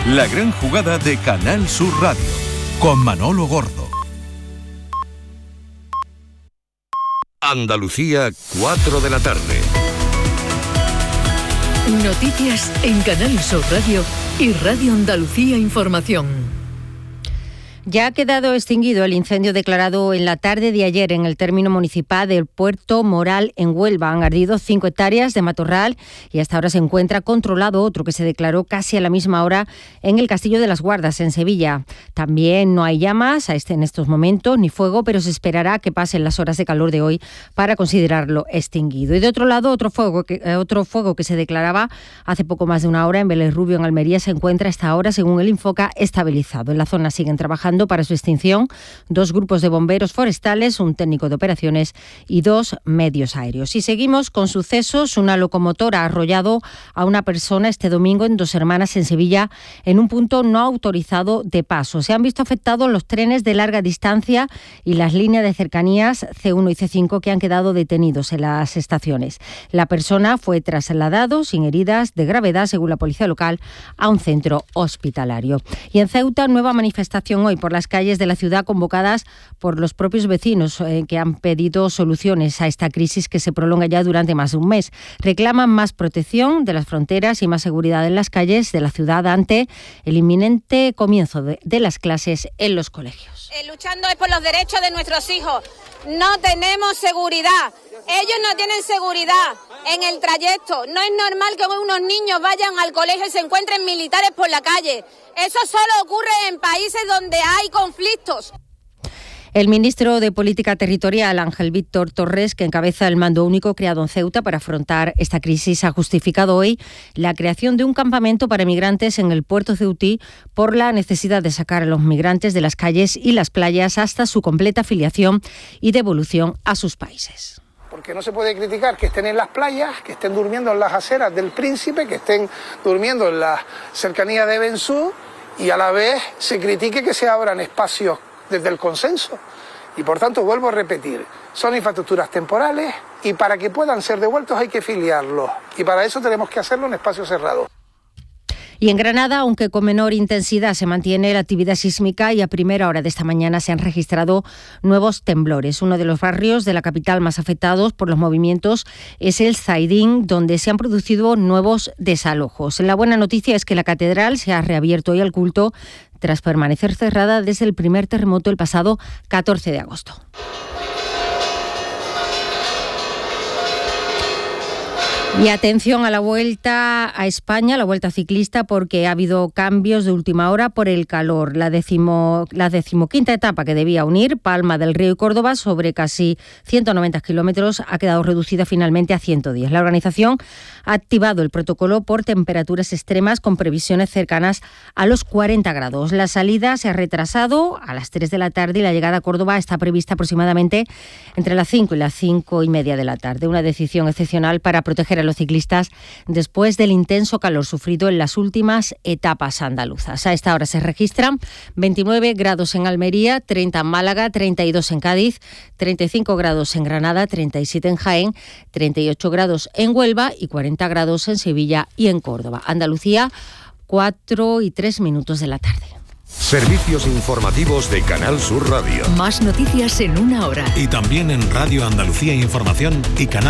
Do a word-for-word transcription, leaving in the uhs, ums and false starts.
La gran jugada de Canal Sur Radio, con Manolo Gordo. Andalucía, cuatro de la tarde. Noticias en Canal Sur Radio y Radio Andalucía Información. Ya ha quedado extinguido el incendio declarado en la tarde de ayer en el término municipal del Puerto Moral en Huelva. Han ardido cinco hectáreas de matorral y hasta ahora se encuentra controlado otro que se declaró casi a la misma hora en el Castillo de las Guardas, en Sevilla. También no hay llamas a este, en estos momentos, ni fuego, pero se esperará que pasen las horas de calor de hoy para considerarlo extinguido. Y de otro lado, otro fuego que, eh, otro fuego que se declaraba hace poco más de una hora en Vélez Rubio, en Almería, se encuentra hasta ahora, según el Infoca, estabilizado. En la zona siguen trabajando para su extinción dos grupos de bomberos forestales, un técnico de operaciones y dos medios aéreos. Y seguimos con sucesos. Una locomotora ha arrollado a una persona este domingo en Dos Hermanas, en Sevilla, en un punto no autorizado de paso. Se han visto afectados los trenes de larga distancia y las líneas de cercanías C uno y C cinco que han quedado detenidos en las estaciones. La persona fue trasladado sin heridas de gravedad, según la policía local, a un centro hospitalario. Y en Ceuta, nueva manifestación hoy por las calles de la ciudad, convocadas por los propios vecinos eh, que han pedido soluciones a esta crisis que se prolonga ya durante más de un mes. Reclaman más protección de las fronteras y más seguridad en las calles de la ciudad ante el inminente comienzo de, de las clases en los colegios. Eh, luchando es por los derechos de nuestros hijos. No tenemos seguridad. Ellos no tienen seguridad en el trayecto. No es normal que unos niños vayan al colegio y se encuentren militares por la calle. Eso solo ocurre en países donde hay conflictos. El ministro de Política Territorial, Ángel Víctor Torres, que encabeza el mando único creado en Ceuta para afrontar esta crisis, ha justificado hoy la creación de un campamento para migrantes en el puerto ceutí por la necesidad de sacar a los migrantes de las calles y las playas hasta su completa afiliación y devolución a sus países. Porque no se puede criticar que estén en las playas, que estén durmiendo en las aceras del Príncipe, que estén durmiendo en las cercanías de Bensú, y a la vez se critique que se abran espacios desde el consenso. Y por tanto, vuelvo a repetir, son infraestructuras temporales y para que puedan ser devueltos hay que filiarlos. Y para eso tenemos que hacerlo en espacios cerrados. Y en Granada, aunque con menor intensidad, se mantiene la actividad sísmica y a primera hora de esta mañana se han registrado nuevos temblores. Uno de los barrios de la capital más afectados por los movimientos es el Zaidín, donde se han producido nuevos desalojos. La buena noticia es que la catedral se ha reabierto hoy al culto tras permanecer cerrada desde el primer terremoto el pasado catorce de agosto. Y atención a la vuelta a España, la vuelta ciclista, porque ha habido cambios de última hora por el calor. La, decimo, la decimoquinta etapa que debía unir Palma del Río y Córdoba sobre casi ciento noventa kilómetros ha quedado reducida finalmente a ciento diez. La organización ha activado el protocolo por temperaturas extremas con previsiones cercanas a los cuarenta grados. La salida se ha retrasado a las tres de la tarde y la llegada a Córdoba está prevista aproximadamente entre las cinco y las cinco y media de la tarde. Una decisión excepcional para proteger a los ciclistas después del intenso calor sufrido en las últimas etapas andaluzas. A esta hora se registran veintinueve grados en Almería, treinta en Málaga, treinta y dos en Cádiz, treinta y cinco grados en Granada, treinta y siete en Jaén, treinta y ocho grados en Huelva y cuarenta grados en Sevilla y en Córdoba. Andalucía, cuatro y tres minutos de la tarde. Servicios informativos de Canal Sur Radio. Más noticias en una hora. Y también en Radio Andalucía Información y Canal